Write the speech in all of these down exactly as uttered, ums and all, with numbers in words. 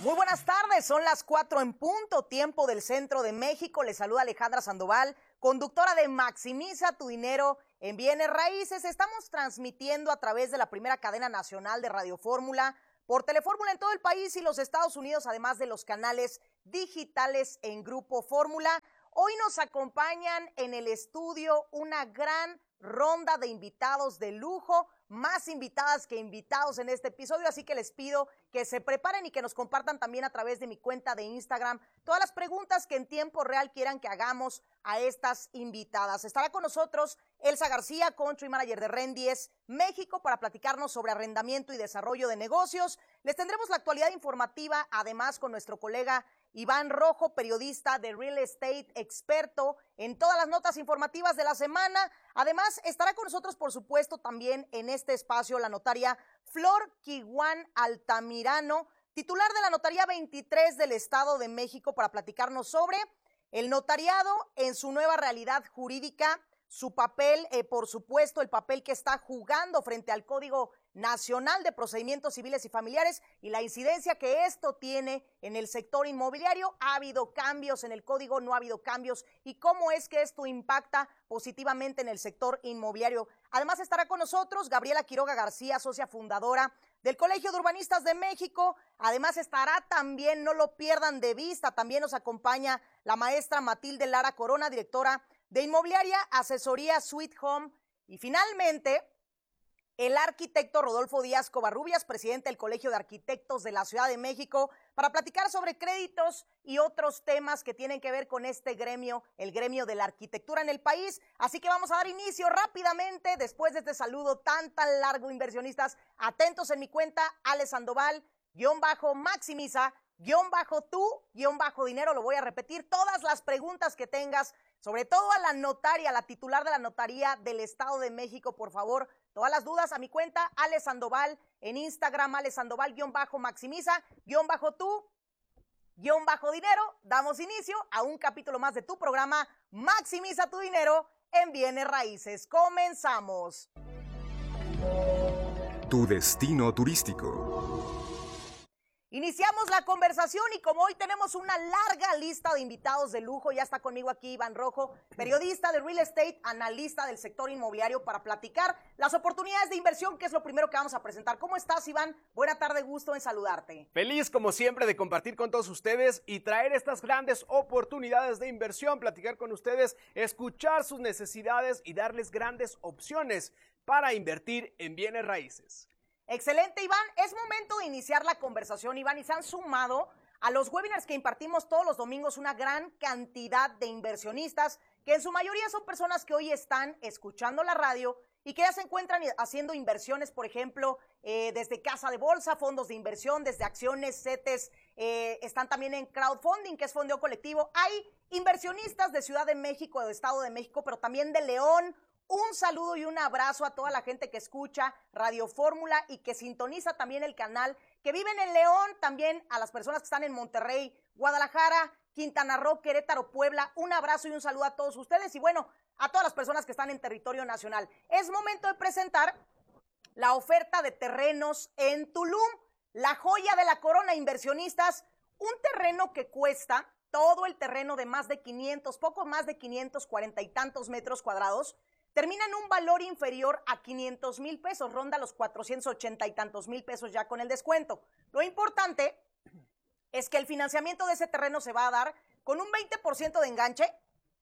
Muy buenas tardes, son las cuatro en punto, tiempo del centro de México. Les saluda Alejandra Sandoval, conductora de Maximiza tu Dinero en Bienes Raíces. Estamos transmitiendo a través de la primera cadena nacional de Radio Fórmula, por Telefórmula en todo el país y los Estados Unidos, además de los canales digitales en Grupo Fórmula. Hoy nos acompañan en el estudio una gran ronda de invitados de lujo, más invitadas que invitados en este episodio, así que les pido que se preparen y que nos compartan también a través de mi cuenta de Instagram todas las preguntas que en tiempo real quieran que hagamos a estas invitadas. Estará con nosotros Elsa García, Country Manager de Rendies México, para platicarnos sobre arrendamiento y desarrollo de negocios. Les tendremos la actualidad informativa, además con nuestro colega Iván Rojo, periodista de Real Estate, experto en todas las notas informativas de la semana. Además, estará con nosotros, por supuesto, también en este espacio la notaria Flor Kiwan Altamirano, titular de la Notaría veintitrés del Estado de México, para platicarnos sobre el notariado en su nueva realidad jurídica, su papel, eh, por supuesto, el papel que está jugando frente al Código Nacional de Procedimientos Civiles y Familiares y la incidencia que esto tiene en el sector inmobiliario. ¿Ha habido cambios en el código? ¿No ha habido cambios? ¿Y cómo es que esto impacta positivamente en el sector inmobiliario? Además estará con nosotros Gabriela Quiroga García, socia fundadora del Colegio de Urbanistas de México. Además estará también, no lo pierdan de vista, también nos acompaña la maestra Matilde Lara Corona, directora de Inmobiliaria Asesoría Sweet Home. Y finalmente, el arquitecto Rodolfo Díaz Covarrubias, presidente del Colegio de Arquitectos de la Ciudad de México, para platicar sobre créditos y otros temas que tienen que ver con este gremio, el gremio de la arquitectura en el país. Así que vamos a dar inicio rápidamente, después de este saludo tan, tan largo, inversionistas. Atentos en mi cuenta, Ale Sandoval, guión bajo Maximiza, guión bajo tú, guión bajo dinero. Lo voy a repetir, todas las preguntas que tengas, sobre todo a la notaria, la titular de la Notaría del Estado de México, por favor, todas las dudas a mi cuenta, Ale Sandoval, en Instagram, Ale Sandoval, guión bajo Maximiza, guión bajo tú, guión bajo dinero. Damos inicio a un capítulo más de tu programa, Maximiza tu Dinero en Bienes Raíces. Comenzamos. Tu destino turístico. Iniciamos la conversación y como hoy tenemos una larga lista de invitados de lujo, ya está conmigo aquí Iván Rojo, periodista de Real Estate, analista del sector inmobiliario, para platicar las oportunidades de inversión, que es lo primero que vamos a presentar. ¿Cómo estás, Iván? Buena tarde, gusto en saludarte. Feliz, como siempre, de compartir con todos ustedes y traer estas grandes oportunidades de inversión, platicar con ustedes, escuchar sus necesidades y darles grandes opciones para invertir en bienes raíces. Excelente, Iván. Es momento de iniciar la conversación, Iván, y se han sumado a los webinars que impartimos todos los domingos una gran cantidad de inversionistas, que en su mayoría son personas que hoy están escuchando la radio y que ya se encuentran haciendo inversiones, por ejemplo, eh, desde casa de bolsa, fondos de inversión, desde acciones, CETES, eh, están también en crowdfunding, que es fondeo colectivo. Hay inversionistas de Ciudad de México, de Estado de México, pero también de León. Un saludo y un abrazo a toda la gente que escucha Radio Fórmula y que sintoniza también el canal, que viven en León, también a las personas que están en Monterrey, Guadalajara, Quintana Roo, Querétaro, Puebla. Un abrazo y un saludo a todos ustedes y bueno, a todas las personas que están en territorio nacional. Es momento de presentar la oferta de terrenos en Tulum, la joya de la corona, inversionistas. Un terreno que cuesta, todo el terreno de más de quinientos, poco más de quinientos cuarenta y tantos metros cuadrados, termina en un valor inferior a quinientos mil pesos, ronda los cuatrocientos ochenta y tantos mil pesos ya con el descuento. Lo importante es que el financiamiento de ese terreno se va a dar con un veinte por ciento de enganche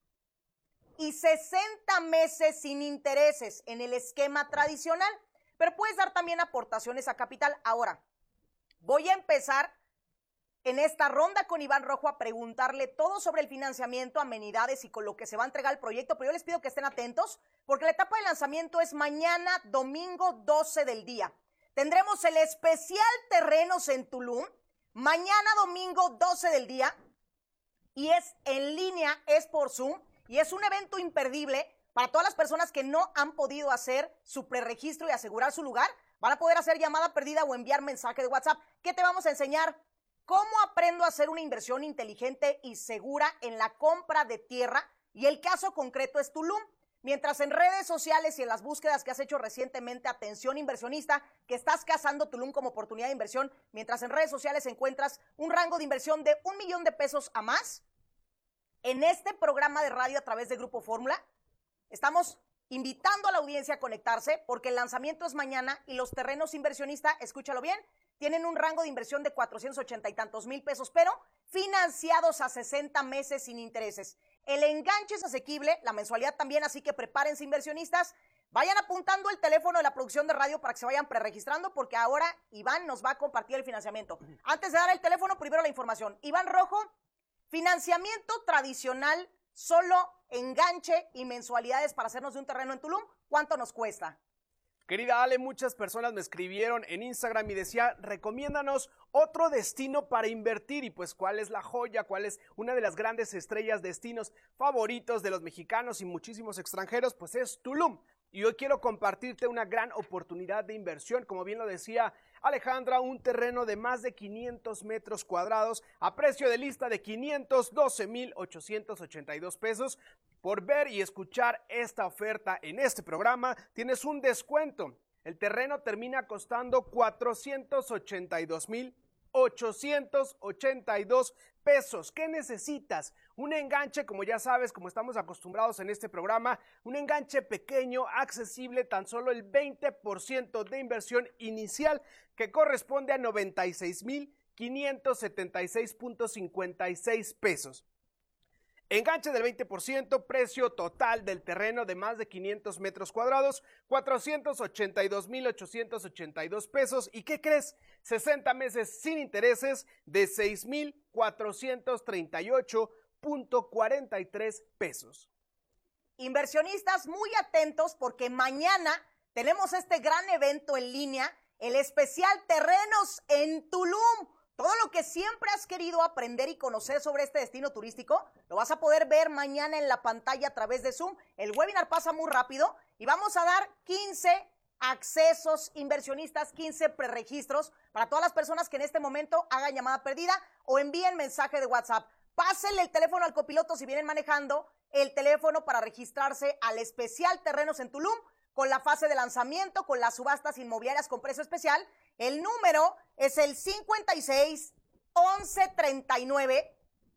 y sesenta meses sin intereses en el esquema tradicional, pero puedes dar también aportaciones a capital. Ahora, voy a empezar en esta ronda con Iván Rojo a preguntarle todo sobre el financiamiento, amenidades y con lo que se va a entregar el proyecto, pero yo les pido que estén atentos porque la etapa de lanzamiento es mañana, domingo doce del día. Tendremos el especial Terrenos en Tulum, mañana domingo doce del día, y es en línea, es por Zoom, y es un evento imperdible para todas las personas que no han podido hacer su preregistro y asegurar su lugar. Van a poder hacer llamada perdida o enviar mensaje de WhatsApp. ¿Qué te vamos a enseñar? ¿Cómo aprendo a hacer una inversión inteligente y segura en la compra de tierra? Y el caso concreto es Tulum. Mientras en redes sociales y en las búsquedas que has hecho recientemente, atención inversionista, que estás cazando Tulum como oportunidad de inversión, mientras en redes sociales encuentras un rango de inversión de un millón de pesos a más, en este programa de radio a través de Grupo Fórmula, estamos invitando a la audiencia a conectarse porque el lanzamiento es mañana y los terrenos inversionistas, escúchalo bien, tienen un rango de inversión de cuatrocientos ochenta y tantos mil pesos, pero financiados a sesenta meses sin intereses. El enganche es asequible, la mensualidad también, así que prepárense inversionistas. Vayan apuntando el teléfono de la producción de radio para que se vayan preregistrando porque ahora Iván nos va a compartir el financiamiento. Antes de dar el teléfono, primero la información. Iván Rojo, financiamiento tradicional, solo enganche y mensualidades para hacernos de un terreno en Tulum, ¿cuánto nos cuesta? Querida Ale, muchas personas me escribieron en Instagram y decía, recomiéndanos otro destino para invertir y pues cuál es la joya, cuál es una de las grandes estrellas, destinos favoritos de los mexicanos y muchísimos extranjeros, pues es Tulum. Y hoy quiero compartirte una gran oportunidad de inversión, como bien lo decía Alejandra, un terreno de más de quinientos metros cuadrados a precio de lista de quinientos doce mil ochocientos ochenta y dos pesos. Por ver y escuchar esta oferta en este programa, tienes un descuento. El terreno termina costando cuatrocientos ochenta y dos mil ochocientos ochenta y dos pesos. ¿Qué necesitas? Un enganche, como ya sabes, como estamos acostumbrados en este programa, un enganche pequeño, accesible, tan solo el veinte por ciento de inversión inicial, que corresponde a noventa y seis mil quinientos setenta y seis punto cincuenta y seis pesos. Enganche del veinte por ciento, precio total del terreno de más de quinientos metros cuadrados, cuatrocientos ochenta y dos mil ochocientos ochenta y dos pesos. ¿Y qué crees? sesenta meses sin intereses de seis mil cuatrocientos treinta y ocho punto cuarenta y tres pesos. Inversionistas, muy atentos porque mañana tenemos este gran evento en línea, el especial Terrenos en Tulum. Todo lo que siempre has querido aprender y conocer sobre este destino turístico, lo vas a poder ver mañana en la pantalla a través de Zoom. El webinar pasa muy rápido y vamos a dar quince accesos inversionistas, quince preregistros para todas las personas que en este momento hagan llamada perdida o envíen mensaje de WhatsApp. Pásenle el teléfono al copiloto si vienen manejando, el teléfono para registrarse al especial Terrenos en Tulum, con la fase de lanzamiento, con las subastas inmobiliarias con precio especial. El número es el cincuenta y seis, once treinta y nueve,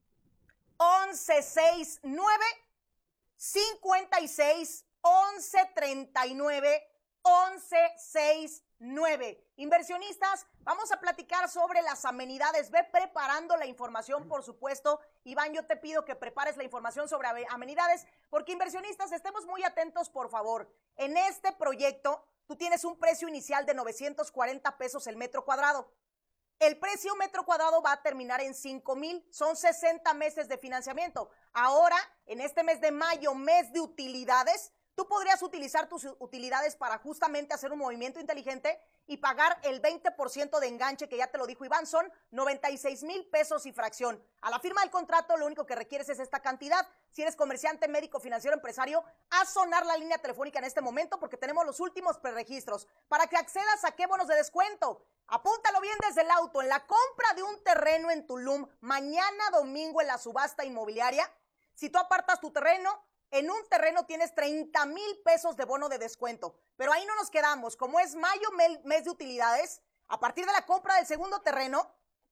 once sesenta y nueve, cincuenta y seis, once treinta y nueve, once sesenta y nueve. Inversionistas, vamos a platicar sobre las amenidades. Ve preparando la información, por supuesto. Iván, yo te pido que prepares la información sobre amenidades, porque inversionistas, estemos muy atentos, por favor. En este proyecto, tú tienes un precio inicial de novecientos cuarenta pesos el metro cuadrado. El precio metro cuadrado va a terminar en cinco mil, son sesenta meses de financiamiento. Ahora, en este mes de mayo, mes de utilidades, tú podrías utilizar tus utilidades para justamente hacer un movimiento inteligente y pagar el veinte por ciento de enganche, que ya te lo dijo Iván, son noventa y seis mil pesos y fracción. A la firma del contrato, lo único que requieres es esta cantidad. Si eres comerciante, médico, financiero, empresario, haz sonar la línea telefónica en este momento porque tenemos los últimos preregistros para que accedas a qué bonos de descuento. Apúntalo bien desde el auto. En la compra de un terreno en Tulum, mañana domingo en la subasta inmobiliaria, si tú apartas tu terreno, en un terreno tienes treinta mil pesos de bono de descuento. Pero ahí no nos quedamos. Como es mayo, mes de utilidades, a partir de la compra del segundo terreno,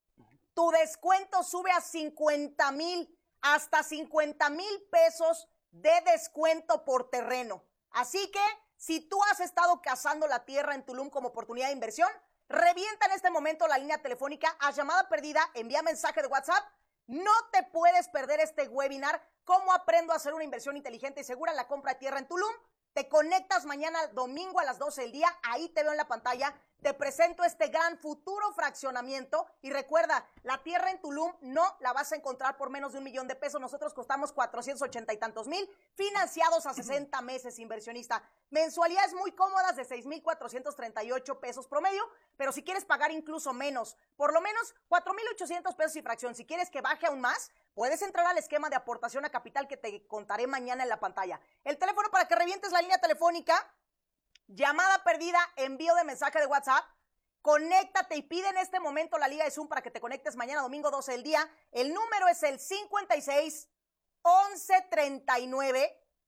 tu descuento sube a cincuenta mil, hasta cincuenta mil pesos de descuento por terreno. Así que, si tú has estado cazando la tierra en Tulum como oportunidad de inversión, revienta en este momento la línea telefónica, haz llamada perdida, envía mensaje de WhatsApp. No te puedes perder este webinar, ¿Cómo aprendo a hacer una inversión inteligente y segura en la compra de tierra en Tulum? Te conectas mañana domingo a las doce del día, ahí te veo en la pantalla, te presento este gran futuro fraccionamiento y recuerda, la tierra en Tulum no la vas a encontrar por menos de un millón de pesos, nosotros costamos cuatrocientos ochenta y tantos mil, financiados a sesenta meses, inversionista, mensualidades muy cómodas de seis mil cuatrocientos treinta y ocho pesos promedio, pero si quieres pagar incluso menos, por lo menos cuatro mil ochocientos pesos y fracción, si quieres que baje aún más, puedes entrar al esquema de aportación a capital que te contaré mañana en la pantalla. El teléfono para que revientes la línea telefónica, llamada perdida, envío de mensaje de WhatsApp, conéctate y pide en este momento la liga de Zoom para que te conectes mañana domingo doce del día. El número es el cincuenta y seis, once treinta y nueve,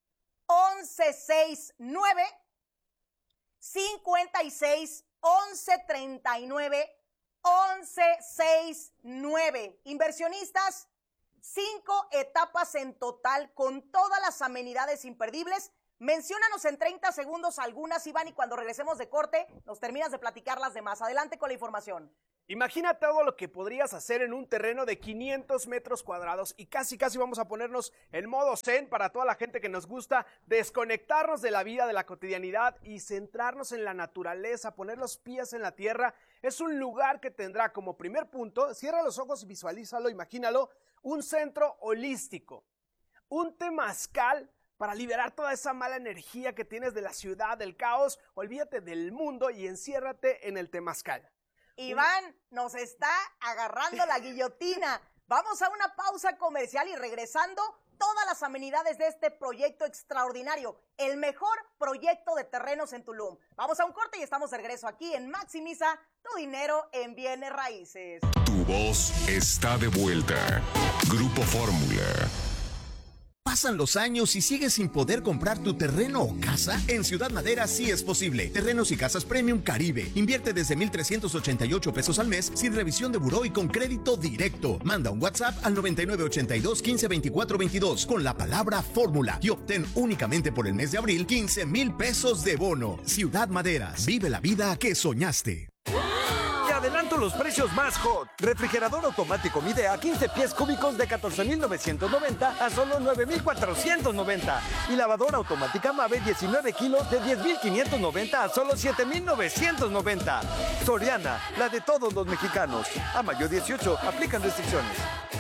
once sesenta y nueve, cincuenta y seis, once treinta y nueve, once sesenta y nueve. Inversionistas, cinco etapas en total con todas las amenidades imperdibles. Menciónanos en treinta segundos algunas, Iván, y cuando regresemos de corte nos terminas de platicar las demás. Adelante con la información. Imagina todo lo que podrías hacer en un terreno de quinientos metros cuadrados y casi casi vamos a ponernos en modo zen para toda la gente que nos gusta desconectarnos de la vida, de la cotidianidad y centrarnos en la naturaleza, poner los pies en la tierra. Es un lugar que tendrá como primer punto, cierra los ojos y visualízalo, imagínalo, un centro holístico, un temazcal para liberar toda esa mala energía que tienes de la ciudad, del caos. Olvídate del mundo y enciérrate en el temazcal. Iván, nos está agarrando la guillotina. Vamos a una pausa comercial y regresando, todas las amenidades de este proyecto extraordinario, el mejor proyecto de terrenos en Tulum. Vamos a un corte y estamos de regreso aquí en Maximiza tu dinero en bienes raíces. Tu voz está de vuelta. Grupo Fórmula. ¿Pasan los años y sigues sin poder comprar tu terreno o casa? En Ciudad Madera sí es posible. Terrenos y Casas Premium Caribe. Invierte desde mil trescientos ochenta y ocho pesos al mes sin revisión de buró y con crédito directo. Manda un WhatsApp al noventa y nueve ochenta y dos, quince, veinticuatro, veintidós con la palabra fórmula y obtén únicamente por el mes de abril quince mil pesos de bono. Ciudad Maderas. Vive la vida que soñaste. Adelanto los precios más hot. Refrigerador automático Midea quince pies cúbicos de catorce mil novecientos noventa a solo nueve mil cuatrocientos noventa. Y lavadora automática Mave diecinueve kilos de diez mil quinientos noventa a solo siete mil novecientos noventa. Soriana, la de todos los mexicanos. A mayo dieciocho, aplican restricciones.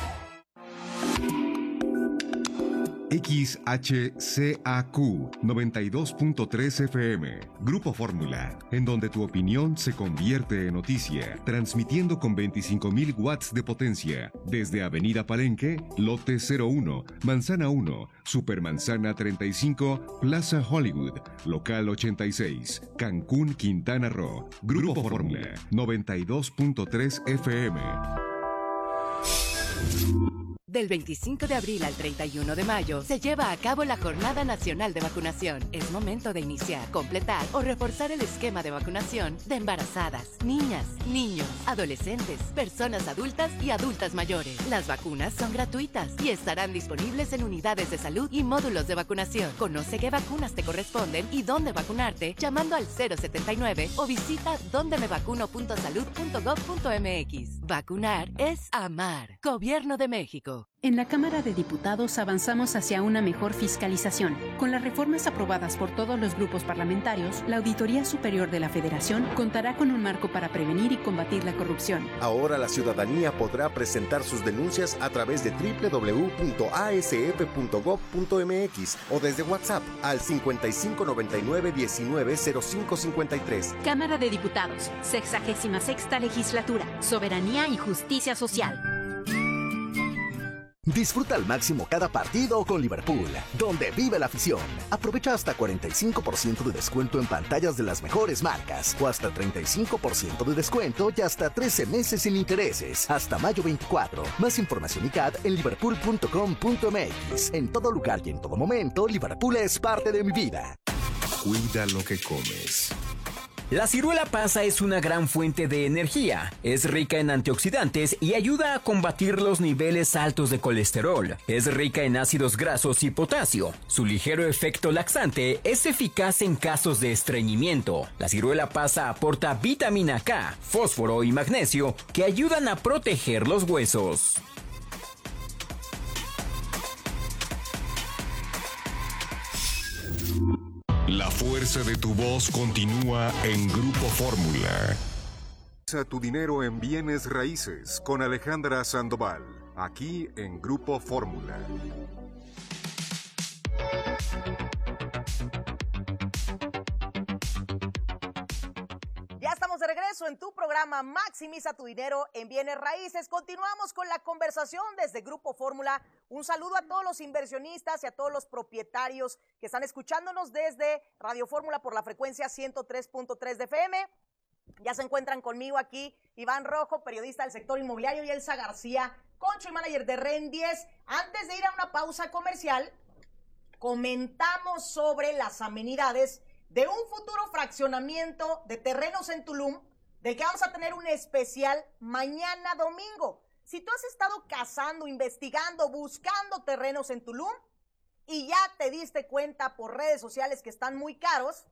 X H C A Q noventa y dos punto tres F M, Grupo Fórmula, en donde tu opinión se convierte en noticia, transmitiendo con veinticinco mil watts de potencia, desde Avenida Palenque, Lote cero uno, Manzana uno, Supermanzana treinta y cinco, Plaza Hollywood, Local ochenta y seis, Cancún, Quintana Roo, Grupo Fórmula, noventa y dos punto tres F M. Del veinticinco de abril al treinta y uno de mayo se lleva a cabo la Jornada Nacional de Vacunación. Es momento de iniciar, completar o reforzar el esquema de vacunación de embarazadas, niñas, niños, adolescentes, personas adultas y adultas mayores. Las vacunas son gratuitas y estarán disponibles en unidades de salud y módulos de vacunación. Conoce qué vacunas te corresponden y dónde vacunarte llamando al cero setenta y nueve o visita donde me vacuno punto salud punto gob punto mx. Vacunar es amar. Gobierno de México. En la Cámara de Diputados avanzamos hacia una mejor fiscalización. Con las reformas aprobadas por todos los grupos parlamentarios, la Auditoría Superior de la Federación contará con un marco para prevenir y combatir la corrupción. Ahora la ciudadanía podrá presentar sus denuncias a través de doble u doble u doble u punto a s f punto gob punto mx o desde WhatsApp al cincuenta y cinco noventa y nueve diecinueve cero cinco cincuenta y tres. Cámara de Diputados, sexagésima sexta legislatura, soberanía y justicia social. Disfruta al máximo cada partido con Liverpool, donde vive la afición. Aprovecha hasta cuarenta y cinco por ciento de descuento en pantallas de las mejores marcas, o hasta treinta y cinco por ciento de descuento y hasta trece meses sin intereses, hasta mayo veinticuatro. Más información y C A D en liverpool punto com punto mx. En todo lugar y en todo momento, Liverpool es parte de mi vida. Cuida lo que comes. La ciruela pasa es una gran fuente de energía, es rica en antioxidantes y ayuda a combatir los niveles altos de colesterol. Es rica en ácidos grasos y potasio. Su ligero efecto laxante es eficaz en casos de estreñimiento. La ciruela pasa aporta vitamina K, fósforo y magnesio que ayudan a proteger los huesos. La fuerza de tu voz continúa en Grupo Fórmula. Tu dinero en bienes raíces con Alejandra Sandoval, aquí en Grupo Fórmula. Ya estamos de regreso en tu programa Maximiza tu dinero en bienes raíces. Continuamos con la conversación desde Grupo Fórmula. Un saludo a todos los inversionistas y a todos los propietarios que están escuchándonos desde Radio Fórmula por la frecuencia ciento tres punto tres de F M. Ya se encuentran conmigo aquí Iván Rojo, periodista del sector inmobiliario, y Elsa García, country manager de REN diez. Antes de ir a una pausa comercial, comentamos sobre las amenidades de un futuro fraccionamiento de terrenos en Tulum, del que vamos a tener un especial mañana domingo. Si tú has estado cazando, investigando, buscando terrenos en Tulum y ya te diste cuenta por redes sociales que están muy caros,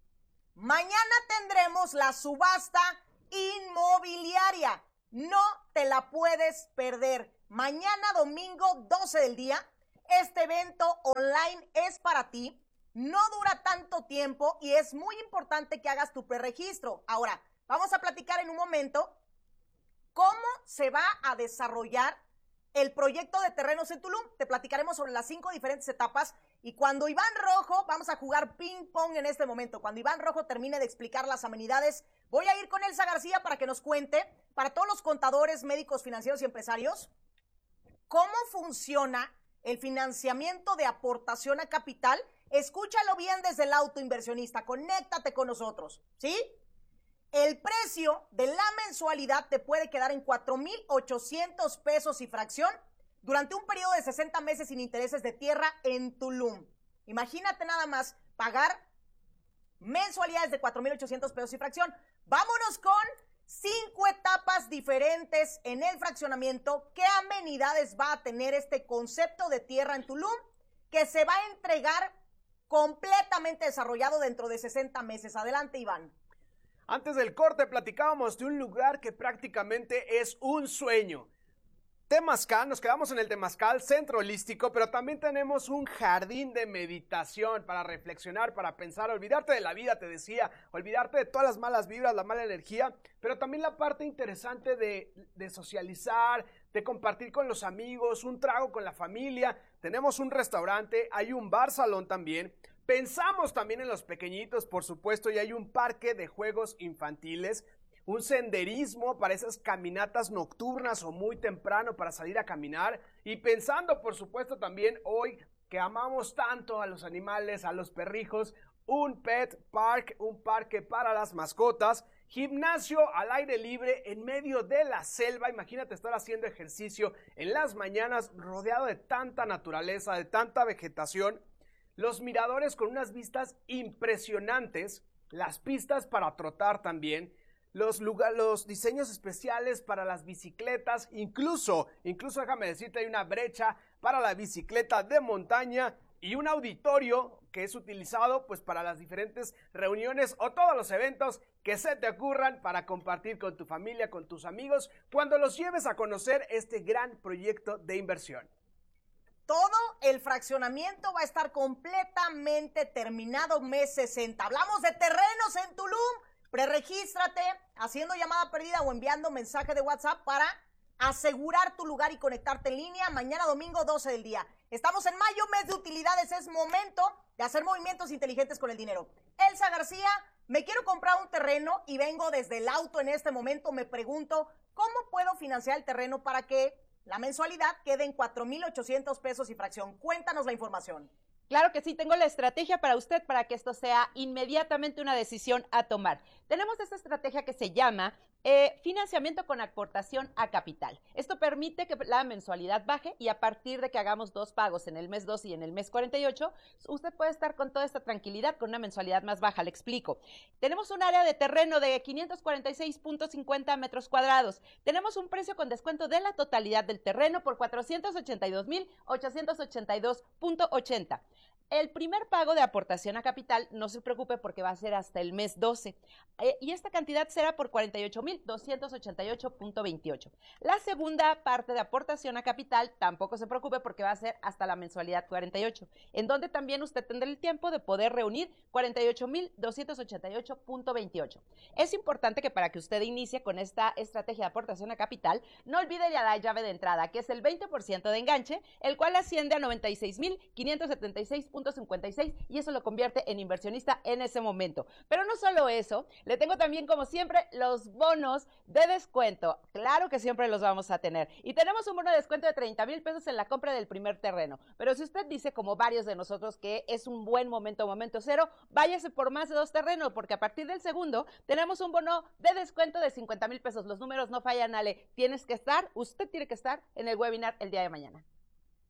mañana tendremos la subasta inmobiliaria. No te la puedes perder. Mañana domingo doce del día, este evento online es para ti. No dura tanto tiempo y es muy importante que hagas tu preregistro. Ahora, vamos a platicar en un momento cómo se va a desarrollar el proyecto de terrenos en Tulum. Te platicaremos sobre las cinco diferentes etapas y cuando Iván Rojo, vamos a jugar ping pong en este momento, cuando Iván Rojo termine de explicar las amenidades, voy a ir con Elsa García para que nos cuente, para todos los contadores, médicos, financieros y empresarios, cómo funciona el financiamiento de aportación a capital. Escúchalo bien desde el auto inversionista, conéctate con nosotros, ¿sí? El precio de la mensualidad te puede quedar en cuatro mil ochocientos pesos y fracción durante un periodo de sesenta meses sin intereses de tierra en Tulum. Imagínate nada más pagar mensualidades de cuatro mil ochocientos pesos y fracción. Vámonos con cinco etapas diferentes en el fraccionamiento. ¿Qué amenidades va a tener este concepto de tierra en Tulum que se va a entregar completamente desarrollado dentro de sesenta meses? Adelante, Iván. Antes del corte platicábamos de un lugar que prácticamente es un sueño. Temazcal, nos quedamos en el Temazcal, centro holístico, pero también tenemos un jardín de meditación para reflexionar, para pensar, olvidarte de la vida, te decía, olvidarte de todas las malas vibras, la mala energía, pero también la parte interesante de, de socializar, de compartir con los amigos, un trago con la familia. Tenemos un restaurante, hay un bar salón también. Pensamos también en los pequeñitos, por supuesto, y hay un parque de juegos infantiles, un senderismo para esas caminatas nocturnas o muy temprano para salir a caminar. Y pensando, por supuesto, también hoy que amamos tanto a los animales, a los perrijos, un pet park, un parque para las mascotas, gimnasio al aire libre en medio de la selva. Imagínate estar haciendo ejercicio en las mañanas rodeado de tanta naturaleza, de tanta vegetación. Los miradores con unas vistas impresionantes, las pistas para trotar también, los, lugar, los diseños especiales para las bicicletas, incluso, incluso déjame decirte, hay una brecha para la bicicleta de montaña y un auditorio que es utilizado pues para las diferentes reuniones o todos los eventos que se te ocurran para compartir con tu familia, con tus amigos, cuando los lleves a conocer este gran proyecto de inversión. Todo el fraccionamiento va a estar completamente terminado mes sesenta. Hablamos de terrenos en Tulum. Preregístrate haciendo llamada perdida o enviando mensaje de WhatsApp para asegurar tu lugar y conectarte en línea mañana domingo doce del día. Estamos en mayo, mes de utilidades, es momento de hacer movimientos inteligentes con el dinero. Elsa García, me quiero comprar un terreno y vengo desde el auto en este momento. Me pregunto, ¿cómo puedo financiar el terreno para que la mensualidad quede en cuatro mil ochocientos pesos y fracción? Cuéntanos la información. Claro que sí, tengo la estrategia para usted para que esto sea inmediatamente una decisión a tomar. Tenemos esta estrategia que se llama eh, financiamiento con aportación a capital. Esto permite que la mensualidad baje y a partir de que hagamos dos pagos en el mes dos y en el mes cuarenta y ocho, usted puede estar con toda esta tranquilidad con una mensualidad más baja. Le explico. Tenemos un área de terreno de quinientos cuarenta y seis punto cincuenta metros cuadrados. Tenemos un precio con descuento de la totalidad del terreno por cuatrocientos ochenta y dos mil ochocientos ochenta y dos punto ochenta. El primer pago de aportación a capital, no se preocupe porque va a ser hasta el mes doce. Eh, y esta cantidad será por cuarenta y ocho mil doscientos ochenta y ocho punto veintiocho. La segunda parte de aportación a capital, tampoco se preocupe porque va a ser hasta la mensualidad cuarenta y ocho, en donde también usted tendrá el tiempo de poder reunir cuarenta y ocho mil doscientos ochenta y ocho punto veintiocho. Es importante que para que usted inicie con esta estrategia de aportación a capital, no olvide ya la llave de entrada, que es el veinte por ciento de enganche, el cual asciende a noventa y seis mil quinientos setenta y seis punto cincuenta y seis y eso lo convierte en inversionista en ese momento. Pero no solo eso, le tengo también como siempre los bonos de descuento. Claro que siempre los vamos a tener. Y tenemos un bono de descuento de treinta mil pesos en la compra del primer terreno. Pero si usted dice, como varios de nosotros, que es un buen momento, momento cero, váyase por más de dos terrenos, porque a partir del segundo tenemos un bono de descuento de cincuenta mil pesos. Los números no fallan, Ale. Tienes que estar, usted tiene que estar en el webinar el día de mañana.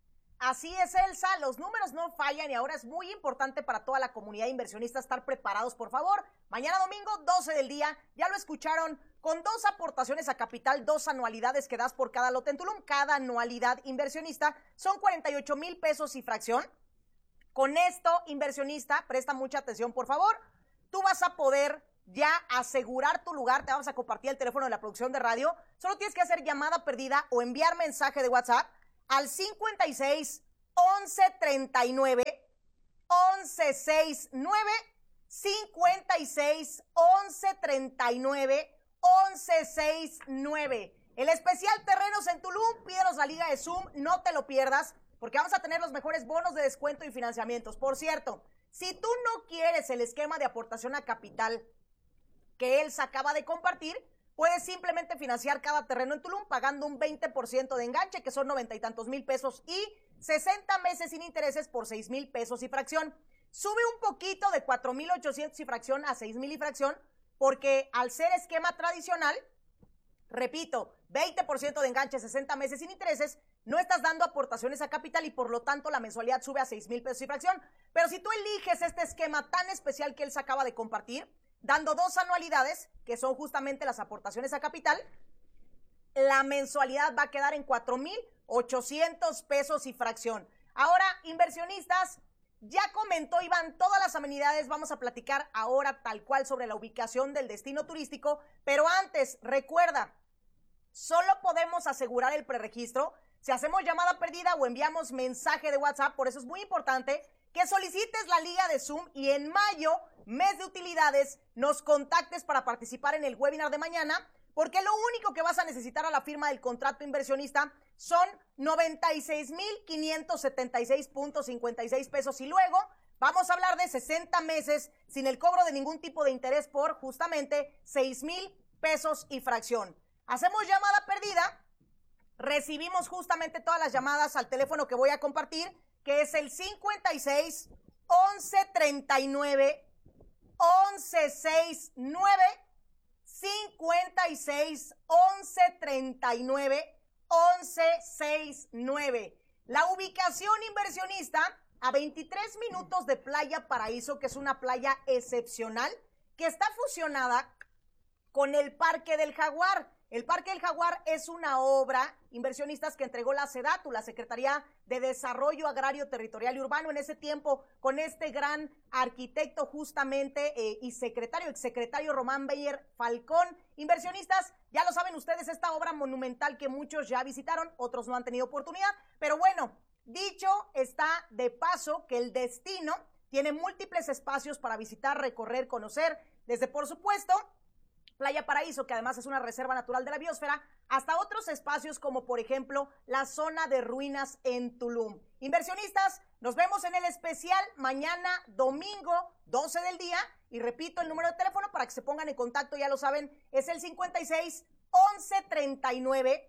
Así es, Elsa, los números no fallan y ahora es muy importante para toda la comunidad inversionista estar preparados, por favor. Mañana domingo, doce del día, ya lo escucharon, con dos aportaciones a capital, dos anualidades que das por cada lote en Tulum. Cada anualidad inversionista son cuarenta y ocho mil pesos y fracción. Con esto, inversionista, presta mucha atención, por favor. Tú vas a poder ya asegurar tu lugar. Te vamos a compartir el teléfono de la producción de radio. Solo tienes que hacer llamada perdida o enviar mensaje de WhatsApp al cincuenta y seis, once, treinta y nueve, once, sesenta y nueve, cincuenta y seis, once, treinta y nueve, once, sesenta y nueve. El especial Terrenos en Tulum, pídenos la liga de Zoom, no te lo pierdas, porque vamos a tener los mejores bonos de descuento y financiamientos. Por cierto, si tú no quieres el esquema de aportación a capital que él se acaba de compartir, puedes simplemente financiar cada terreno en Tulum pagando un veinte por ciento de enganche, que son noventa y tantos mil pesos, y sesenta meses sin intereses por seis mil pesos y fracción. Sube un poquito de cuatro mil ochocientos y fracción a seis mil y fracción, porque al ser esquema tradicional, repito, veinte por ciento de enganche, sesenta meses sin intereses, no estás dando aportaciones a capital y por lo tanto la mensualidad sube a seis mil pesos y fracción. Pero si tú eliges este esquema tan especial que él se acaba de compartir, dando dos anualidades, que son justamente las aportaciones a capital, la mensualidad va a quedar en cuatro mil ochocientos pesos y fracción. Ahora, inversionistas, ya comentó Iván todas las amenidades, vamos a platicar ahora tal cual sobre la ubicación del destino turístico, pero antes, recuerda, solo podemos asegurar el preregistro si hacemos llamada perdida o enviamos mensaje de WhatsApp. Por eso es muy importante que solicites la liga de Zoom y en mayo, mes de utilidades, nos contactes para participar en el webinar de mañana, porque lo único que vas a necesitar a la firma del contrato inversionista son noventa y seis mil quinientos setenta y seis punto cincuenta y seis pesos y luego vamos a hablar de sesenta meses sin el cobro de ningún tipo de interés por justamente seis mil pesos y fracción. Hacemos llamada perdida, recibimos justamente todas las llamadas al teléfono que voy a compartir, que es el cincuenta y seis, once, treinta y nueve, once, sesenta y nueve, cincuenta y seis, once, treinta y nueve, once, sesenta y nueve. La ubicación inversionista a veintitrés minutos de Playa Paraíso, que es una playa excepcional, que está fusionada con el Parque del Jaguar. El Parque del Jaguar es una obra, inversionistas, que entregó la SEDATU, la Secretaría de Desarrollo Agrario, Territorial y Urbano, en ese tiempo, con este gran arquitecto justamente eh, y secretario, exsecretario Román Beyer Falcón. Inversionistas, ya lo saben ustedes, esta obra monumental que muchos ya visitaron, otros no han tenido oportunidad, pero bueno, dicho está de paso que el destino tiene múltiples espacios para visitar, recorrer, conocer, desde por supuesto Playa Paraíso, que además es una reserva natural de la biosfera, hasta otros espacios como por ejemplo la zona de ruinas en Tulum. Inversionistas, nos vemos en el especial mañana domingo doce del día y repito el número de teléfono para que se pongan en contacto, ya lo saben, es el cincuenta y seis, once, treinta y nueve,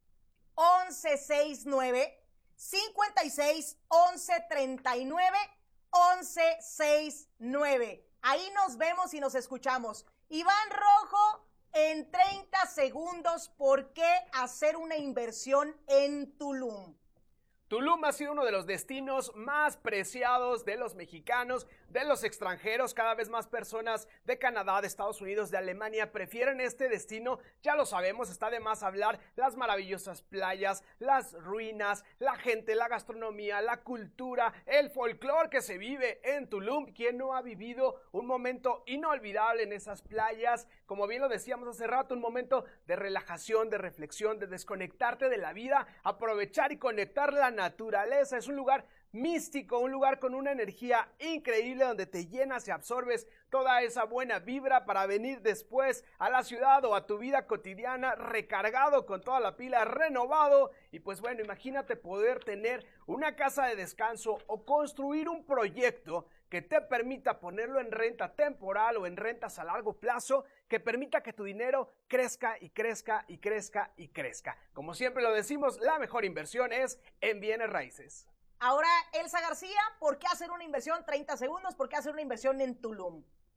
once, sesenta y nueve, cincuenta y seis, once, treinta y nueve, once, sesenta y nueve. Ahí nos vemos y nos escuchamos. Iván Rojo, en treinta segundos, ¿por qué hacer una inversión en Tulum? Tulum ha sido uno de los destinos más preciados de los mexicanos, de los extranjeros. Cada vez más personas de Canadá, de Estados Unidos, de Alemania prefieren este destino. Ya lo sabemos, está de más hablar. Las maravillosas playas, las ruinas, la gente, la gastronomía, la cultura, el folclore que se vive en Tulum. ¿Quién no ha vivido un momento inolvidable en esas playas? Como bien lo decíamos hace rato, un momento de relajación, de reflexión, de desconectarte de la vida, aprovechar y conectar la naturaleza. Es un lugar místico, un lugar con una energía increíble donde te llenas y absorbes toda esa buena vibra para venir después a la ciudad o a tu vida cotidiana recargado con toda la pila, renovado. Y pues bueno, imagínate poder tener una casa de descanso o construir un proyecto que te permita ponerlo en renta temporal o en rentas a largo plazo, que permita que tu dinero crezca y crezca y crezca y crezca. Como siempre lo decimos, la mejor inversión es en bienes raíces. Ahora, Elsa García, ¿por qué hacer una inversión? treinta segundos, ¿por qué hacer una inversión en Tulum?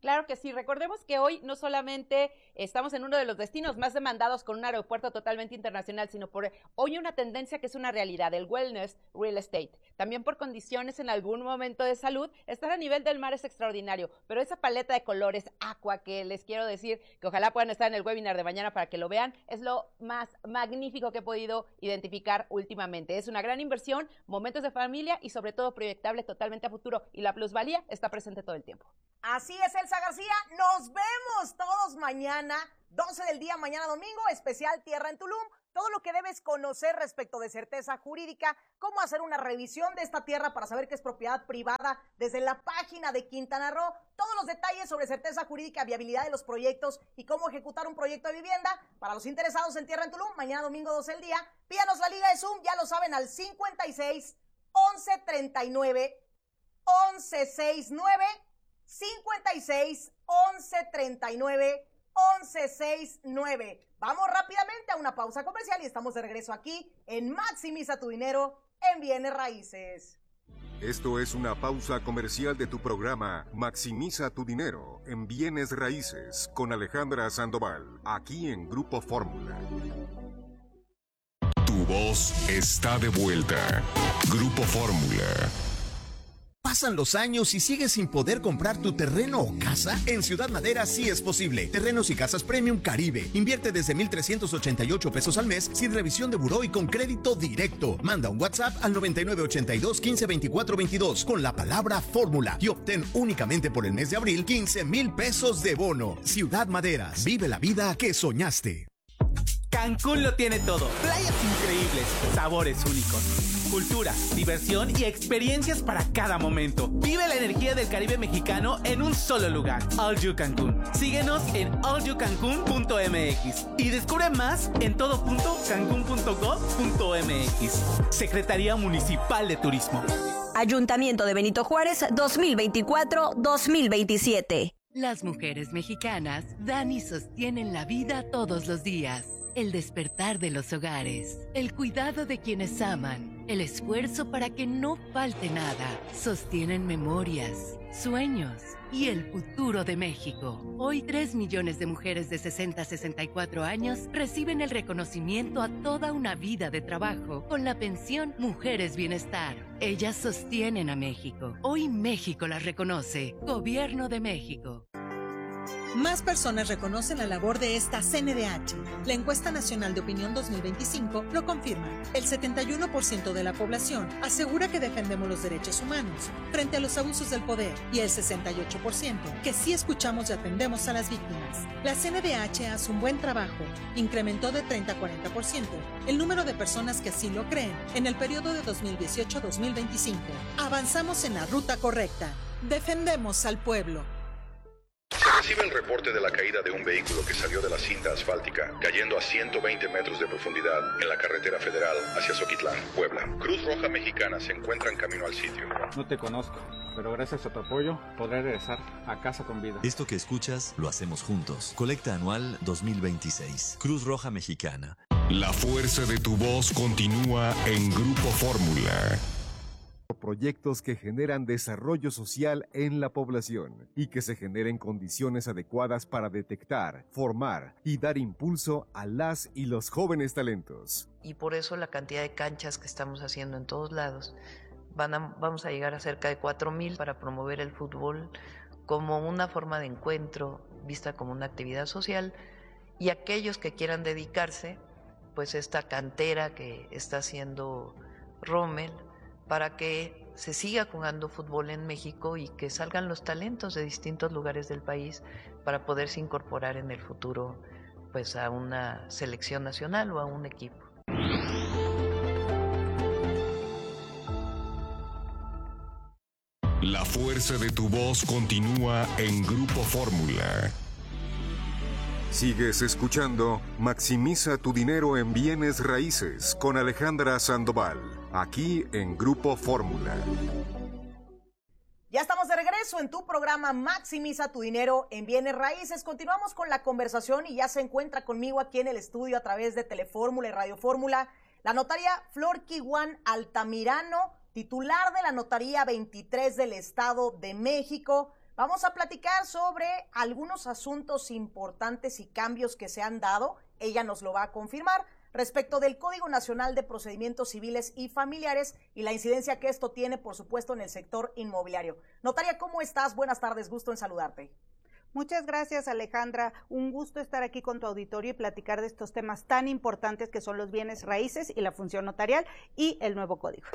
Claro que sí, recordemos que hoy no solamente estamos en uno de los destinos más demandados con un aeropuerto totalmente internacional, sino por hoy una tendencia que es una realidad, el wellness real estate. También por condiciones en algún momento de salud, estar a nivel del mar es extraordinario, pero esa paleta de colores aqua que les quiero decir, que ojalá puedan estar en el webinar de mañana para que lo vean, es lo más magnífico que he podido identificar últimamente. Es una gran inversión, momentos de familia y sobre todo proyectable totalmente a futuro, y la plusvalía está presente todo el tiempo. Así es, Elsa García, nos vemos todos mañana, doce del día, mañana domingo, especial Tierra en Tulum. Todo lo que debes conocer respecto de certeza jurídica, cómo hacer una revisión de esta tierra para saber que es propiedad privada desde la página de Quintana Roo, todos los detalles sobre certeza jurídica, viabilidad de los proyectos y cómo ejecutar un proyecto de vivienda. Para los interesados en Tierra en Tulum, mañana domingo doce del día, pídanos la liga de Zoom, ya lo saben, al cincuenta y seis, once treinta y nueve, once sesenta y nueve, cincuenta y seis, once treinta y nueve, once sesenta y nueve. Vamos rápidamente a una pausa comercial y estamos de regreso aquí en Maximiza tu Dinero en Bienes Raíces. Esto es una pausa comercial de tu programa Maximiza tu Dinero en Bienes Raíces con Alejandra Sandoval, aquí en Grupo Fórmula. Tu voz está de vuelta. Grupo Fórmula. ¿Pasan los años y sigues sin poder comprar tu terreno o casa? En Ciudad Madera sí es posible. Terrenos y Casas Premium Caribe. Invierte desde mil trescientos ochenta y ocho pesos al mes sin revisión de buró y con crédito directo. Manda un WhatsApp al noventa y nueve ochenta y dos, quince veinticuatro veintidós con la palabra fórmula y obtén únicamente por el mes de abril quince mil pesos de bono. Ciudad Maderas. Vive la vida que soñaste. Cancún lo tiene todo. Playas increíbles, sabores únicos, cultura, diversión y experiencias para cada momento. Vive la energía del Caribe mexicano en un solo lugar. All You Cancún. Síguenos en all you cancún punto m x y descubre más en todo punto cancún punto gov punto m x. Secretaría Municipal de Turismo. Ayuntamiento de Benito Juárez dos mil veinticuatro dos mil veintisiete. Las mujeres mexicanas dan y sostienen la vida todos los días. El despertar de los hogares, el cuidado de quienes aman, el esfuerzo para que no falte nada, sostienen memorias, sueños y el futuro de México. Hoy tres millones de mujeres de sesenta a sesenta y cuatro años reciben el reconocimiento a toda una vida de trabajo con la pensión Mujeres Bienestar. Ellas sostienen a México. Hoy México las reconoce. Gobierno de México. Más personas reconocen la labor de esta C N D H. La encuesta nacional de opinión dos mil veinticinco lo confirma. El setenta y uno por ciento de la población asegura que defendemos los derechos humanos frente a los abusos del poder y el sesenta y ocho por ciento que sí escuchamos y atendemos a las víctimas. La C N D H hace un buen trabajo. Incrementó de treinta a cuarenta por ciento el número de personas que así lo creen en el periodo de dos mil dieciocho a dos mil veinticinco. Avanzamos en la ruta correcta. Defendemos al pueblo. Se recibe el reporte de la caída de un vehículo que salió de la cinta asfáltica, cayendo a ciento veinte metros de profundidad en la carretera federal hacia Zoquitlán, Puebla. Cruz Roja Mexicana se encuentra en camino al sitio. No te conozco, pero gracias a tu apoyo podré regresar a casa con vida. Esto que escuchas lo hacemos juntos. Colecta anual dos mil veintiséis. Cruz Roja Mexicana. La fuerza de tu voz continúa en Grupo Fórmula. Proyectos que generan desarrollo social en la población y que se generen condiciones adecuadas para detectar, formar y dar impulso a las y los jóvenes talentos. Y por eso la cantidad de canchas que estamos haciendo en todos lados, van a, vamos a llegar a cerca de cuatro mil para promover el fútbol como una forma de encuentro, vista como una actividad social, y aquellos que quieran dedicarse, pues esta cantera que está haciendo Rommel, para que se siga jugando fútbol en México y que salgan los talentos de distintos lugares del país para poderse incorporar en el futuro pues a una selección nacional o a un equipo. La fuerza de tu voz continúa en Grupo Fórmula. Sigues escuchando Maximiza tu Dinero en Bienes Raíces con Alejandra Sandoval, aquí en Grupo Fórmula. Ya estamos de regreso en tu programa Maximiza tu Dinero en Bienes Raíces. Continuamos con la conversación y ya se encuentra conmigo aquí en el estudio a través de Telefórmula y Radio Fórmula la notaria Flor Kiwan Altamirano, titular de la Notaría veintitrés del Estado de México. Vamos a platicar sobre algunos asuntos importantes y cambios que se han dado. Ella nos lo va a confirmar respecto del Código Nacional de Procedimientos Civiles y Familiares y la incidencia que esto tiene, por supuesto, en el sector inmobiliario. Notaria, ¿cómo estás? Buenas tardes, gusto en saludarte. Muchas gracias, Alejandra. Un gusto estar aquí con tu auditorio y platicar de estos temas tan importantes que son los bienes raíces y la función notarial y el nuevo código.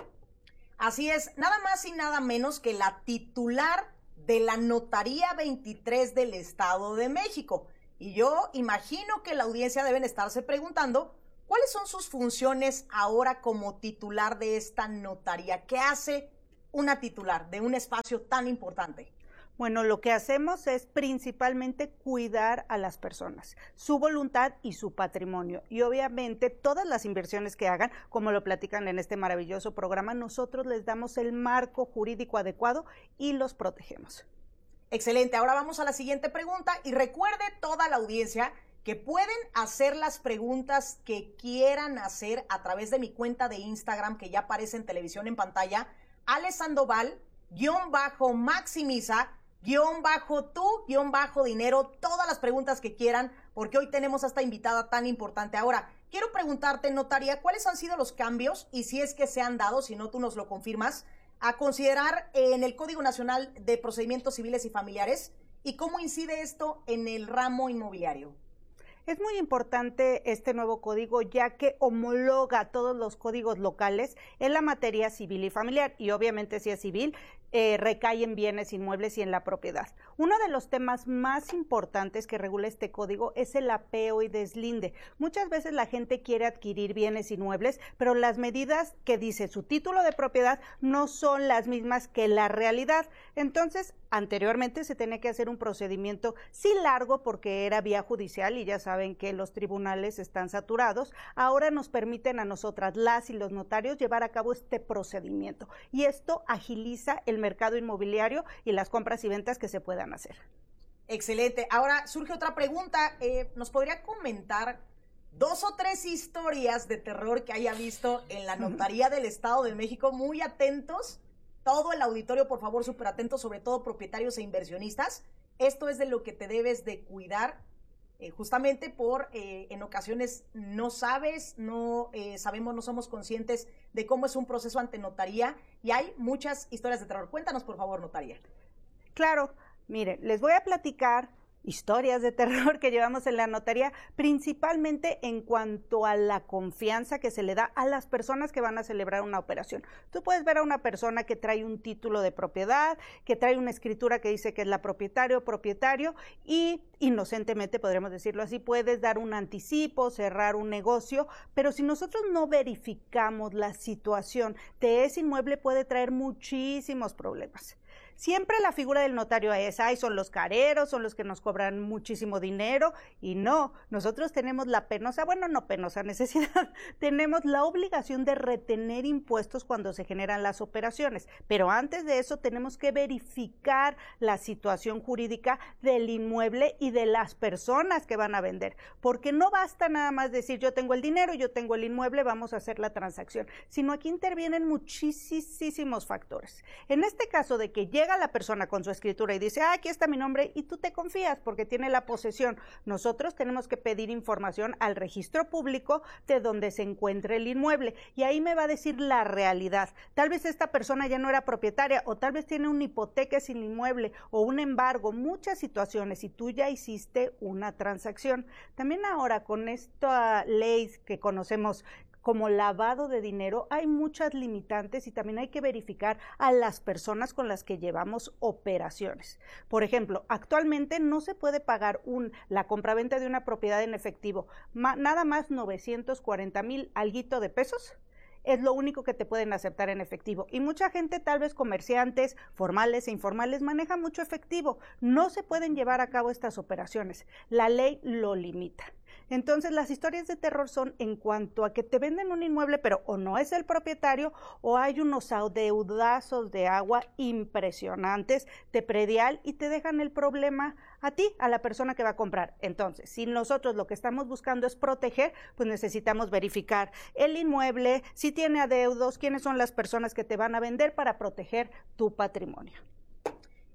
Así es, nada más y nada menos que la titular de la Notaría veintitrés del Estado de México. Y yo imagino que la audiencia deben estarse preguntando ¿cuáles son sus funciones ahora como titular de esta notaría? ¿Qué hace una titular de un espacio tan importante? Bueno, lo que hacemos es principalmente cuidar a las personas, su voluntad y su patrimonio. Y obviamente todas las inversiones que hagan, como lo platican en este maravilloso programa, nosotros les damos el marco jurídico adecuado y los protegemos. Excelente, ahora vamos a la siguiente pregunta y recuerde toda la audiencia que pueden hacer las preguntas que quieran hacer a través de mi cuenta de Instagram que ya aparece en televisión en pantalla, Ale Sandoval, guión bajo maximiza, guión bajo tú, guión bajo dinero, todas las preguntas que quieran, porque hoy tenemos a esta invitada tan importante. Ahora, quiero preguntarte, notaria, ¿cuáles han sido los cambios, y si es que se han dado, si no tú nos lo confirmas, a considerar en el Código Nacional de Procedimientos Civiles y Familiares, y cómo incide esto en el ramo inmobiliario? Es muy importante este nuevo código ya que homologa todos los códigos locales en la materia civil y familiar y obviamente si es civil eh, recae en bienes inmuebles y en la propiedad. Uno de los temas más importantes que regula este código es el apeo y deslinde. Muchas veces la gente quiere adquirir bienes inmuebles, pero las medidas que dice su título de propiedad no son las mismas que la realidad. Entonces, anteriormente se tenía que hacer un procedimiento sí largo porque era vía judicial y ya saben que los tribunales están saturados. Ahora nos permiten a nosotras, las y los notarios, llevar a cabo este procedimiento y esto agiliza el mercado inmobiliario y las compras y ventas que se puedan hacer. Excelente. Ahora surge otra pregunta. Eh, ¿Nos podría comentar dos o tres historias de terror que haya visto en la Notaría del Estado de México? Muy atentos. Todo el auditorio, por favor, súper atentos, sobre todo propietarios e inversionistas. Esto es de lo que te debes de cuidar, eh, justamente por, eh, en ocasiones no sabes, no eh, sabemos, no somos conscientes de cómo es un proceso ante notaría y hay muchas historias de terror. Cuéntanos, por favor, notaria. Claro, mire, les voy a platicar historias de terror que llevamos en la notaría, principalmente en cuanto a la confianza que se le da a las personas que van a celebrar una operación. Tú puedes ver a una persona que trae un título de propiedad, que trae una escritura que dice que es la propietaria o propietario y inocentemente, podríamos decirlo así, puedes dar un anticipo, cerrar un negocio, pero si nosotros no verificamos la situación de ese inmueble puede traer muchísimos problemas. Siempre la figura del notario es, ay, son los careros, son los que nos cobran muchísimo dinero, y no, nosotros tenemos la penosa, bueno, no penosa necesidad, tenemos la obligación de retener impuestos cuando se generan las operaciones, pero antes de eso tenemos que verificar la situación jurídica del inmueble y de las personas que van a vender, porque no basta nada más decir, yo tengo el dinero, yo tengo el inmueble, vamos a hacer la transacción, sino aquí intervienen muchísimos factores. En este caso de que llega la persona con su escritura y dice, ah, aquí está mi nombre, y tú te confías porque tiene la posesión. Nosotros tenemos que pedir información al registro público de donde se encuentre el inmueble y ahí me va a decir la realidad. Tal vez esta persona ya no era propietaria o tal vez tiene una hipoteca sin inmueble o un embargo, muchas situaciones y tú ya hiciste una transacción. También ahora con esta ley que conocemos como lavado de dinero, hay muchas limitantes y también hay que verificar a las personas con las que llevamos operaciones. Por ejemplo, actualmente no se puede pagar un, la compraventa de una propiedad en efectivo, ma, nada más novecientos cuarenta mil alguito de pesos. Es lo único que te pueden aceptar en efectivo. Y mucha gente, tal vez comerciantes, formales e informales, maneja mucho efectivo. No se pueden llevar a cabo estas operaciones. La ley lo limita. Entonces, las historias de terror son en cuanto a que te venden un inmueble, pero o no es el propietario, o hay unos adeudazos de agua impresionantes de predial y te dejan el problema a ti, a la persona que va a comprar. Entonces, si nosotros lo que estamos buscando es proteger, pues necesitamos verificar el inmueble, si tiene adeudos, quiénes son las personas que te van a vender para proteger tu patrimonio.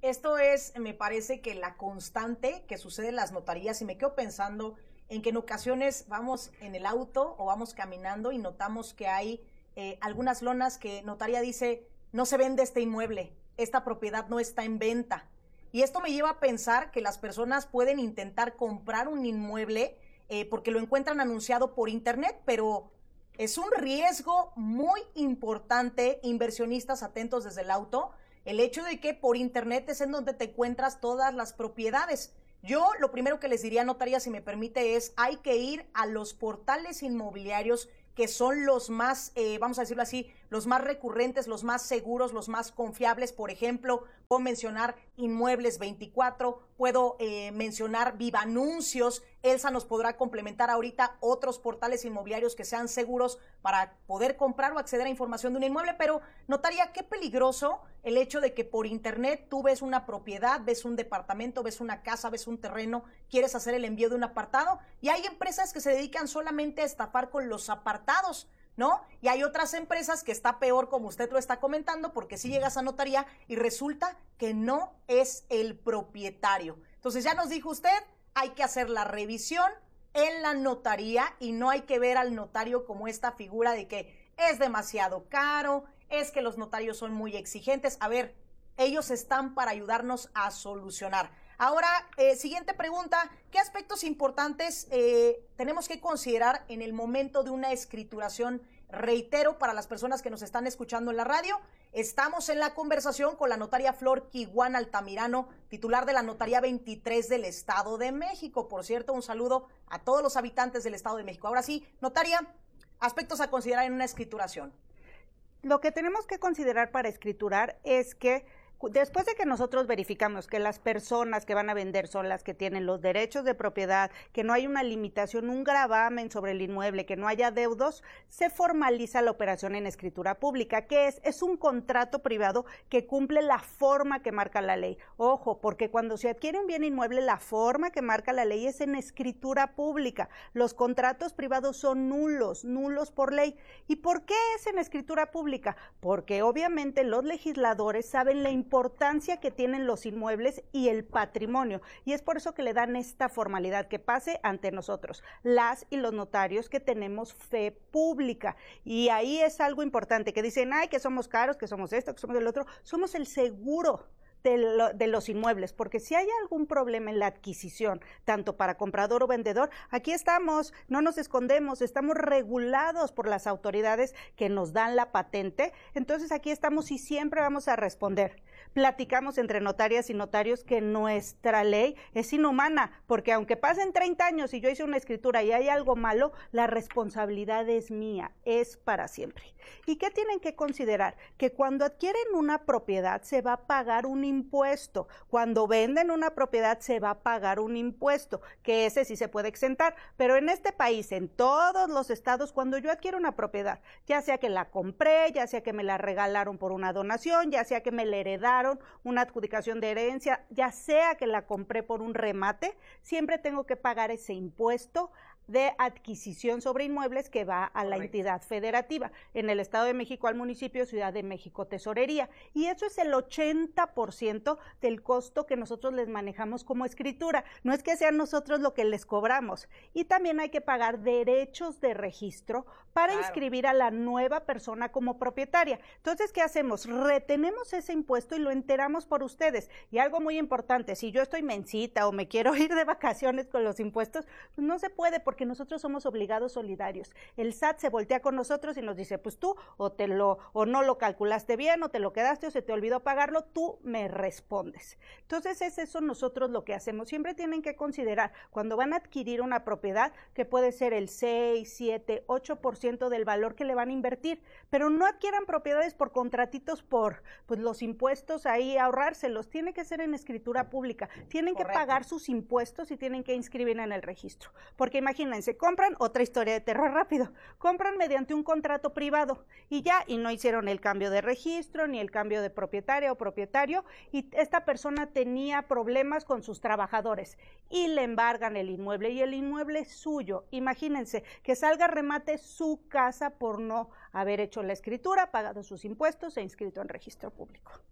Esto es, me parece que la constante que sucede en las notarías, y me quedo pensando en que en ocasiones vamos en el auto o vamos caminando y notamos que hay eh, algunas lonas que notaría dice, no se vende este inmueble, esta propiedad no está en venta. Y esto me lleva a pensar que las personas pueden intentar comprar un inmueble eh, porque lo encuentran anunciado por internet, pero es un riesgo muy importante, inversionistas atentos desde el auto, el hecho de que por internet es en donde te encuentras todas las propiedades. Yo lo primero que les diría, notaría, si me permite, es hay que ir a los portales inmobiliarios que son los más, eh, vamos a decirlo así, los más recurrentes, los más seguros, los más confiables. Por ejemplo, puedo mencionar Inmuebles veinticuatro, puedo eh, mencionar Viva Anuncios. Elsa nos podrá complementar ahorita otros portales inmobiliarios que sean seguros para poder comprar o acceder a información de un inmueble, pero notaría qué peligroso el hecho de que por internet tú ves una propiedad, ves un departamento, ves una casa, ves un terreno, quieres hacer el envío de un apartado, y hay empresas que se dedican solamente a estafar con los apartados, ¿no? Y hay otras empresas que está peor, como usted lo está comentando, porque si llegas a notaría y resulta que no es el propietario. Entonces ya nos dijo usted, hay que hacer la revisión en la notaría y no hay que ver al notario como esta figura de que es demasiado caro, es que los notarios son muy exigentes. A ver, ellos están para ayudarnos a solucionar. Ahora, eh, siguiente pregunta, ¿qué aspectos importantes eh, tenemos que considerar en el momento de una escrituración? Reitero, para las personas que nos están escuchando en la radio, estamos en la conversación con la notaria Flor Quiguán Altamirano, titular de la Notaría veintitrés del Estado de México. Por cierto, un saludo a todos los habitantes del Estado de México. Ahora sí, notaria, aspectos a considerar en una escrituración. Lo que tenemos que considerar para escriturar es que después de que nosotros verificamos que las personas que van a vender son las que tienen los derechos de propiedad, que no hay una limitación, un gravamen sobre el inmueble, que no haya deudos, se formaliza la operación en escritura pública, que es, es un contrato privado que cumple la forma que marca la ley. Ojo, porque cuando se adquiere un bien inmueble, la forma que marca la ley es en escritura pública. Los contratos privados son nulos, nulos por ley. ¿Y por qué es en escritura pública? Porque obviamente los legisladores saben la importancia importancia que tienen los inmuebles y el patrimonio, y es por eso que le dan esta formalidad que pase ante nosotros, las y los notarios que tenemos fe pública. Y ahí es algo importante, que dicen, ay, que somos caros, que somos esto, que somos el otro. Somos el seguro de, lo, de los inmuebles, porque si hay algún problema en la adquisición, tanto para comprador o vendedor, aquí estamos, no nos escondemos, estamos regulados por las autoridades que nos dan la patente. Entonces aquí estamos y siempre vamos a responder. Platicamos entre notarias y notarios que nuestra ley es inhumana, porque aunque pasen treinta años y yo hice una escritura y hay algo malo, la responsabilidad es mía, es para siempre. ¿Y qué tienen que considerar? Que cuando adquieren una propiedad se va a pagar un impuesto, cuando venden una propiedad se va a pagar un impuesto, que ese sí se puede exentar, pero en este país, en todos los estados, cuando yo adquiero una propiedad, ya sea que la compré, ya sea que me la regalaron por una donación, ya sea que me la heredaron, una adjudicación de herencia, ya sea que la compré por un remate, siempre tengo que pagar ese impuesto de adquisición sobre inmuebles que va a la Correcto. Entidad federativa. En el Estado de México al municipio, Ciudad de México Tesorería. Y eso es el ochenta por ciento del costo que nosotros les manejamos como escritura. No es que sean nosotros lo que les cobramos. Y también hay que pagar derechos de registro para claro. inscribir a la nueva persona como propietaria. Entonces, ¿qué hacemos? Retenemos ese impuesto y lo enteramos por ustedes. Y algo muy importante, si yo estoy mensita o me quiero ir de vacaciones con los impuestos, pues no se puede porque nosotros somos obligados solidarios. El S A T se voltea con nosotros y nos dice, pues tú o te lo o no lo calculaste bien o te lo quedaste o se te olvidó pagarlo, tú me respondes. Entonces es eso nosotros lo que hacemos. Siempre tienen que considerar cuando van a adquirir una propiedad que puede ser el seis, siete, ocho por ciento del valor que le van a invertir, pero no adquieran propiedades por contratitos por pues los impuestos ahí ahorrárselos. Tiene que ser en escritura pública. Tienen Correcto. Que pagar sus impuestos y tienen que inscribir en el registro. Porque imagínense, Imagínense, compran, otra historia de terror rápido, compran mediante un contrato privado y ya, y no hicieron el cambio de registro, ni el cambio de propietaria o propietario, y esta persona tenía problemas con sus trabajadores, y le embargan el inmueble, y el inmueble es suyo. Imagínense, que salga a remate su casa por no haber hecho la escritura, pagado sus impuestos e inscrito en registro público.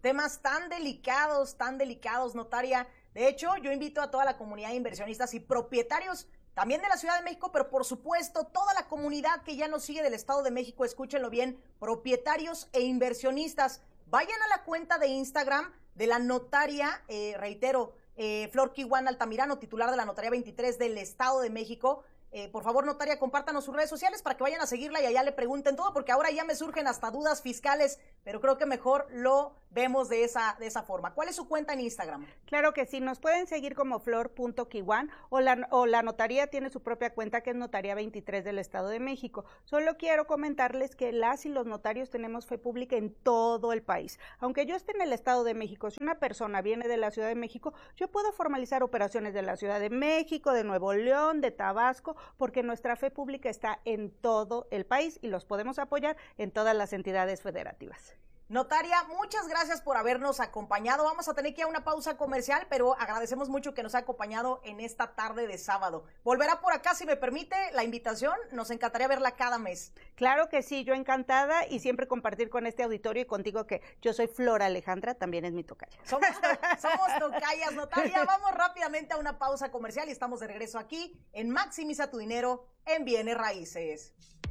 Temas tan delicados, tan delicados, notaria. De hecho, yo invito a toda la comunidad de inversionistas y propietarios también de la Ciudad de México, pero por supuesto toda la comunidad que ya nos sigue del Estado de México, escúchenlo bien, propietarios e inversionistas, vayan a la cuenta de Instagram de la notaria, eh, reitero, eh, Flor Kiwan Altamirano, titular de la Notaría veintitrés del Estado de México. Eh, por favor, notaria, compártanos sus redes sociales para que vayan a seguirla y allá le pregunten todo, porque ahora ya me surgen hasta dudas fiscales, pero creo que mejor lo vemos de esa, de esa forma. ¿Cuál es su cuenta en Instagram? Claro que sí, nos pueden seguir como flor punto kiwan o la, o la notaría tiene su propia cuenta que es Notaría veintitrés del Estado de México. Solo quiero comentarles que las y los notarios tenemos fe pública en todo el país. Aunque yo esté en el Estado de México, si una persona viene de la Ciudad de México, yo puedo formalizar operaciones de la Ciudad de México, de Nuevo León, de Tabasco, porque nuestra fe pública está en todo el país y los podemos apoyar en todas las entidades federativas. Notaria, muchas gracias por habernos acompañado. Vamos a tener que ir a una pausa comercial, pero agradecemos mucho que nos ha acompañado en esta tarde de sábado. Volverá por acá, si me permite la invitación. Nos encantaría verla cada mes. Claro que sí, yo encantada y siempre compartir con este auditorio y contigo que yo soy Flor Alejandra, también es mi tocaya. Somos, somos tocayas, notaria. Vamos rápidamente a una pausa comercial y estamos de regreso aquí en Maximiza tu Dinero en Bienes Raíces.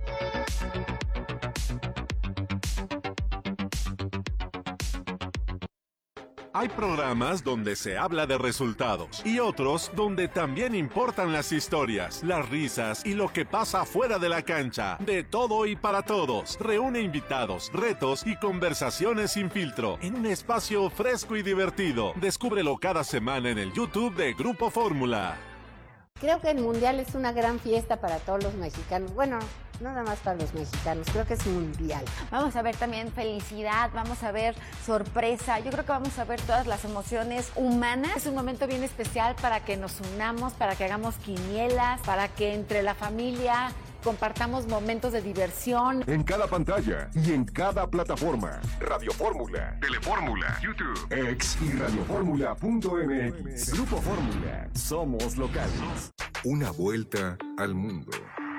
Hay programas donde se habla de resultados y otros donde también importan las historias, las risas y lo que pasa fuera de la cancha. De todo y para todos. Reúne invitados, retos y conversaciones sin filtro en un espacio fresco y divertido. Descúbrelo cada semana en el YouTube de Grupo Fórmula. Creo que el Mundial es una gran fiesta para todos los mexicanos. Bueno, no nada más para los mexicanos, creo que es mundial. Vamos a ver también felicidad, vamos a ver sorpresa, yo creo que vamos a ver todas las emociones humanas. Es un momento bien especial para que nos unamos, para que hagamos quinielas, para que entre la familia compartamos momentos de diversión. En cada pantalla y en cada plataforma. Radio Fórmula, Telefórmula, YouTube, X y radioformula punto m x. Grupo Fórmula. Somos locales. Una vuelta al mundo.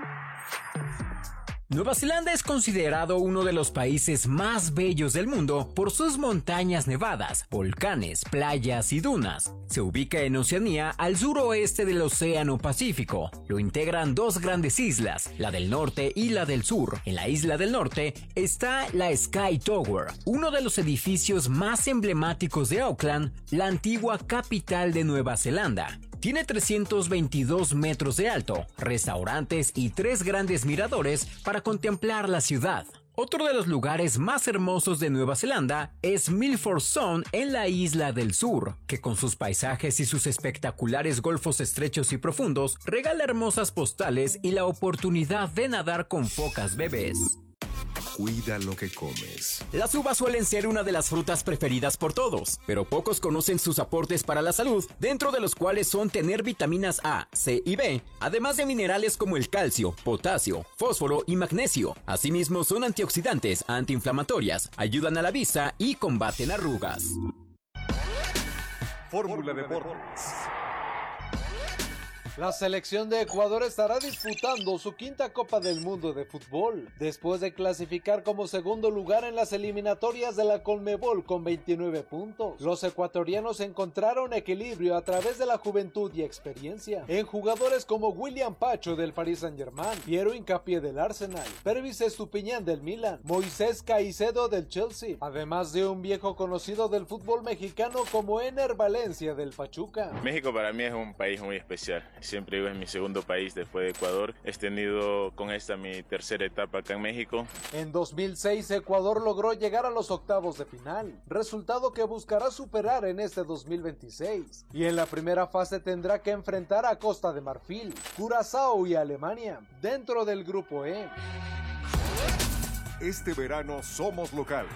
Nueva Zelanda es considerado uno de los países más bellos del mundo por sus montañas nevadas, volcanes, playas y dunas. Se ubica en Oceanía, al suroeste del Océano Pacífico. Lo integran dos grandes islas, la del norte y la del sur. En la isla del norte está la Sky Tower, uno de los edificios más emblemáticos de Auckland, la antigua capital de Nueva Zelanda. Tiene trescientos veintidós metros de alto, restaurantes y tres grandes miradores para contemplar la ciudad. Otro de los lugares más hermosos de Nueva Zelanda es Milford Sound en la isla del sur, que con sus paisajes y sus espectaculares golfos estrechos y profundos regala hermosas postales y la oportunidad de nadar con focas bebés. Cuida lo que comes. Las uvas suelen ser una de las frutas preferidas por todos, pero pocos conocen sus aportes para la salud, dentro de los cuales son tener vitaminas A, C y B, además de minerales como el calcio, potasio, fósforo y magnesio. Asimismo, son antioxidantes, antiinflamatorias, ayudan a la vista y combaten arrugas. Fórmula Deportes. La selección de Ecuador estará disputando su quinta Copa del Mundo de fútbol, después de clasificar como segundo lugar en las eliminatorias de la Conmebol con veintinueve puntos. Los ecuatorianos encontraron equilibrio a través de la juventud y experiencia en jugadores como William Pacho del Paris Saint-Germain, Piero Hincapié del Arsenal, Pervis Estupiñán del Milan, Moisés Caicedo del Chelsea, además de un viejo conocido del fútbol mexicano como Ener Valencia del Pachuca. México para mí es un país muy especial. Siempre digo, es mi segundo país después de Ecuador. He tenido con esta mi tercera etapa acá en México. En dos mil seis Ecuador logró llegar a los octavos de final, resultado que buscará superar en este dos mil veintiséis. Y en la primera fase tendrá que enfrentar a Costa de Marfil, Curazao y Alemania, dentro del grupo E. Este verano somos locales.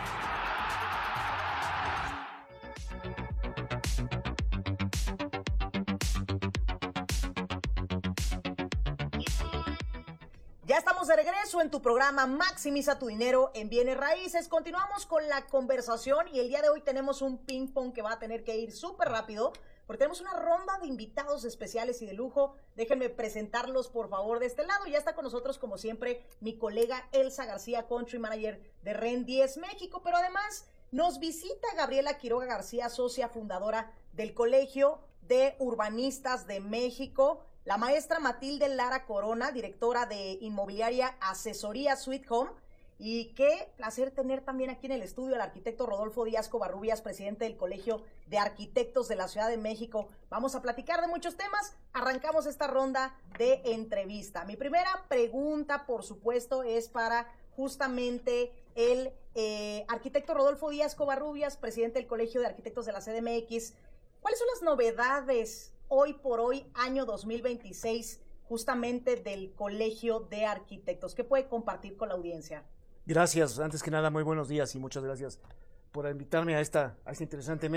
Ya estamos de regreso en tu programa Maximiza tu Dinero en Bienes Raíces. Continuamos con la conversación y el día de hoy tenemos un ping pong que va a tener que ir súper rápido porque tenemos una ronda de invitados especiales y de lujo. Déjenme presentarlos por favor de este lado. Ya está con nosotros como siempre mi colega Elsa García, Country Manager de REN diez México, pero además Nos visita Gabriela Quiroga García, socia fundadora del Colegio de Urbanistas de México, la maestra Matilde Lara Corona, directora de Inmobiliaria Asesoría Sweet Home, y qué placer tener también aquí en el estudio al arquitecto Rodolfo Díaz Covarrubias, presidente del Colegio de Arquitectos de la Ciudad de México. Vamos a platicar de muchos temas. Arrancamos esta ronda de entrevista. Mi primera pregunta, por supuesto, es para justamente el eh, arquitecto Rodolfo Díaz Covarrubias, presidente del Colegio de Arquitectos de la C D M X. ¿Cuáles son las novedades hoy por hoy, año dos mil veintiséis, justamente del Colegio de Arquitectos? ¿Qué puede compartir con la audiencia? Gracias, antes que nada, muy buenos días y muchas gracias por invitarme a esta, a esta interesante mesa.